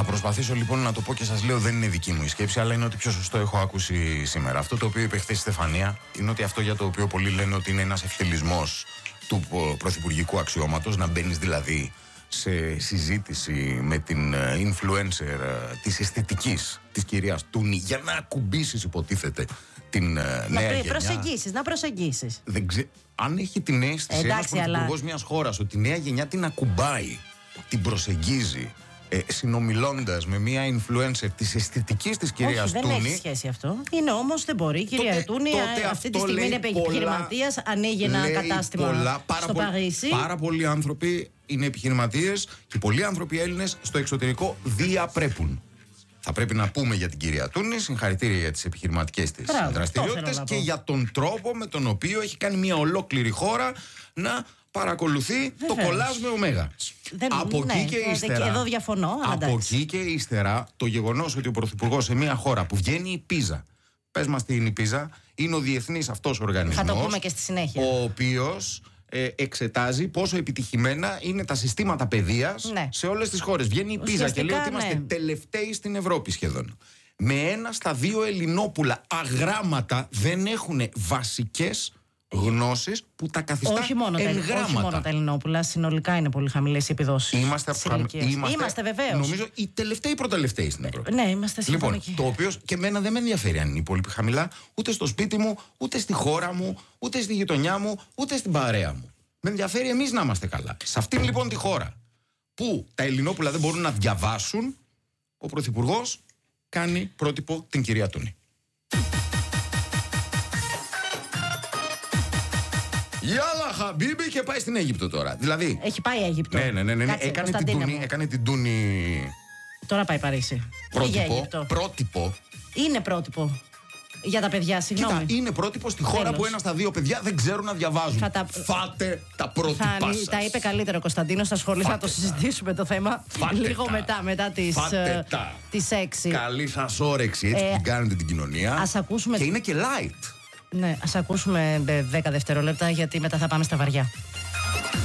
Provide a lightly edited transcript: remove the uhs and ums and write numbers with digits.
Θα προσπαθήσω λοιπόν να το πω και σας λέω, δεν είναι δική μου η σκέψη, αλλά είναι ότι πιο σωστό έχω ακούσει σήμερα. Αυτό το οποίο είπε χθες η Στεφανία είναι ότι αυτό για το οποίο πολλοί λένε ότι είναι ένας ευθυλισμός του πρωθυπουργικού αξιώματος, να μπαίνεις δηλαδή σε συζήτηση με την influencer της αισθητικής της κυρίας Τούνη για να ακουμπήσεις, υποτίθεται, την νέα γενιά. Να προσεγγίσεις. Αν έχει την αίσθηση ένας πρωθυπουργός μιας χώρας ότι η νέα γενιά την ακουμπάει, την προσεγγίζει, συνομιλώντας με μια influencer της αισθητικής της κυρίας Τούνη. Δεν έχει σχέση αυτό. Είναι όμως, δεν μπορεί. Η κυρία Τούνη αυτή τη στιγμή είναι επιχειρηματίας, ανοίγει ένα κατάστημα στο Παρίσι. Πάρα πολλοί άνθρωποι είναι επιχειρηματίες και πολλοί άνθρωποι Έλληνες στο εξωτερικό διαπρέπουν. Θα πρέπει να πούμε για την κυρία Τούνη συγχαρητήρια για τις επιχειρηματικές της δραστηριότητες και για τον τρόπο με τον οποίο έχει κάνει μια ολόκληρη χώρα να παρακολουθεί το κολάζ με ωμέγα. Από εκεί και ύστερα. Εδώ διαφωνώ. Από εκεί και ύστερα το γεγονός ότι ο πρωθυπουργός σε μια χώρα που βγαίνει η Πίζα. Πες μας τι είναι η Πίζα. Είναι ο διεθνής αυτός οργανισμός. Θα το πούμε και στη συνέχεια. Ο οποίος εξετάζει πόσο επιτυχημένα είναι τα συστήματα παιδείας σε όλες τις χώρες. Βγαίνει η Πίζα και λέει ότι είμαστε τελευταίοι στην Ευρώπη σχεδόν. Με 1 στα 2 Ελληνόπουλα αγράμματα δεν έχουν βασικές γνώσεις που τα καθιστά όχι μόνο τα Ελληνόπουλα, συνολικά είναι πολύ χαμηλές οι επιδόσεις. Είμαστε βεβαίως. Νομίζω οι τελευταίοι προτελευταίοι στην Ευρώπη. Ναι, είμαστε σύμφωνοι. Λοιπόν, το οποίο και εμένα δεν με ενδιαφέρει αν είναι οι υπόλοιποι χαμηλά, ούτε στο σπίτι μου, ούτε στη χώρα μου, ούτε στη γειτονιά μου, ούτε στην παρέα μου. Με ενδιαφέρει εμείς να είμαστε καλά. Σε αυτήν λοιπόν τη χώρα που τα Ελληνόπουλα δεν μπορούν να διαβάσουν, ο πρωθυπουργός κάνει πρότυπο την κυρία Τούνη. Γιάλα Χαμπίμπι και πάει στην Αίγυπτο τώρα. Δηλαδή. Έχει πάει Αίγυπτο. Ναι. Κάτσε, έκανε την Τούνη. Τώρα πάει Παρίσι. Πρότυπο. Είναι πρότυπο. Για τα παιδιά, συγγνώμη. Κοίτα, είναι πρότυπο στη χώρα που 1 στα 2 παιδιά δεν ξέρουν να διαβάζουν. Φάτε τα πρότυπά σας. Τα είπε καλύτερο ο Κωνσταντίνος στα σχολεία. Θα το συζητήσουμε το θέμα λίγο μετά τις 6. Καλή σας όρεξη, έτσι που την κάνετε την κοινωνία. Ας ακούσουμε. Και είναι και light. Ναι, ας ακούσουμε 10 δευτερόλεπτα γιατί μετά θα πάμε στα βαριά.